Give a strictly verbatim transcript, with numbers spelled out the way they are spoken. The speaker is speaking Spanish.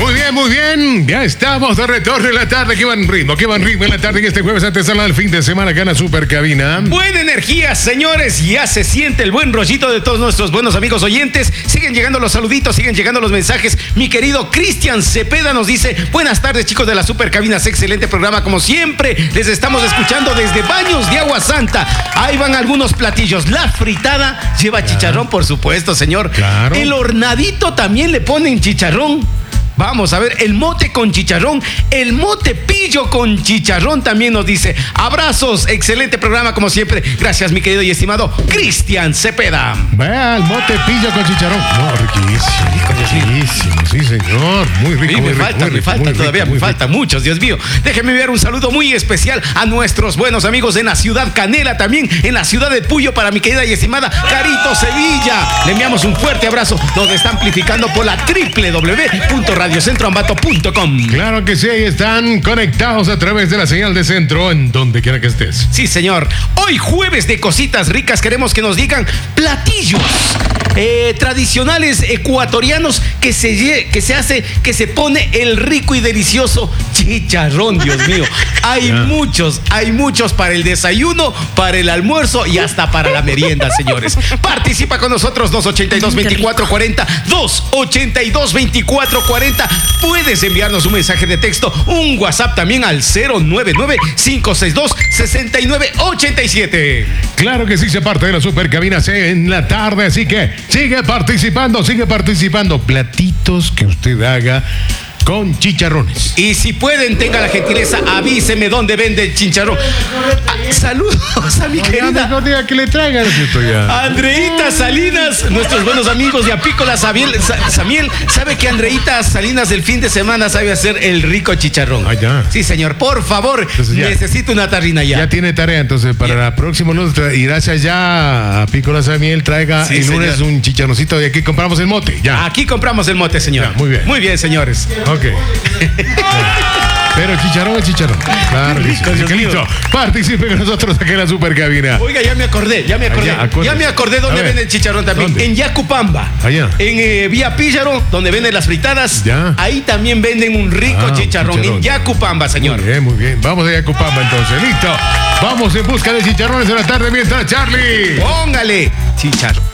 Muy bien, muy bien. Ya estamos de retorno en la tarde. Qué buen ritmo, qué buen ritmo en la tarde en este jueves antesala del fin de semana acá en la Super Cabina. Buena energía, señores. Ya se siente el buen rollito de todos nuestros buenos amigos oyentes. Siguen llegando los saluditos, siguen llegando los mensajes. Mi querido Cristian Cepeda nos dice: buenas tardes, chicos de la Super Cabina. Excelente programa, como siempre. Les estamos escuchando desde Baños de Agua Santa. Ahí van algunos platillos. La fritada lleva claro. chicharrón, por supuesto, señor. Claro. El hornadito también le ponen chicharrón. Vamos a ver, el mote con chicharrón, el mote pillo con chicharrón también nos dice. Abrazos, excelente programa como siempre. Gracias, mi querido y estimado Cristian Cepeda. Vea, el mote pillo con chicharrón. No, riquísimo, riquísimo, sí, señor. Muy rico, sí, muy me rico, falta, muy me rico, falta muy todavía, rico, me falta rico. muchos, Dios mío. Déjenme enviar un saludo muy especial a nuestros buenos amigos en la ciudad Canela, también en la ciudad de Puyo, para mi querida y estimada Carito Sevilla. Le enviamos un fuerte abrazo, donde está amplificando por la doble u doble u doble u punto radio centro ambato punto com. Claro que sí, ahí están conectados a través de la señal de centro, en donde quiera que estés. Sí, señor. Hoy jueves de cositas ricas, queremos que nos digan platillos eh, tradicionales ecuatorianos que se, que se hace, que se pone el rico y delicioso chicharrón, Dios mío. Hay yeah. muchos, hay muchos para el desayuno, para el almuerzo y hasta para la merienda, señores. Participa con nosotros, dos ochenta y dos, veinticuatro cuarenta, dos ochenta y dos, veinticuatro cuarenta. Puedes enviarnos un mensaje de texto, un WhatsApp también al cero nueve nueve, cinco seis dos, seis nueve ocho siete. Claro que sí, se parte de la Super Cabina C en la tarde, así que sigue participando, sigue participando. Platitos que usted haga con chicharrones. Y si pueden, tenga la gentileza, avíseme dónde vende el chicharrón. Ah, saludos a mi querida no diga que le traigan esto ya. Andreita Salinas, nuestros buenos amigos de Apícola Samiel, Samiel. ¿Sabe que Andreita Salinas del fin de semana sabe hacer el rico chicharrón? Ah, ya. Sí, señor, por favor, necesito una tarrina ya. Ya tiene tarea, entonces para ya. la próxima lunes irás allá a Apícola Samiel, traiga sí, el lunes señor. un chicharroncito y aquí compramos el mote. Ya. Aquí compramos el mote, señor. Ya, muy bien. Muy bien, señores. Ok. Pero chicharrón es chicharrón. Claro, rico, listo. listo. Participe con nosotros aquí en la Super Cabina. Oiga, ya me acordé, ya me acordé. Allá, ya me acordé dónde vende el chicharrón también. ¿Dónde? En Yacupamba. Allá. En eh, Vía Píllaro, donde venden las fritadas. Ya. Ahí también venden un rico ah, chicharrón. chicharrón. En Yacupamba, señor. Muy bien, muy bien. Vamos a Yacupamba entonces. Listo. Vamos en busca de chicharrones en la tarde mientras Charlie. Póngale chicharrón.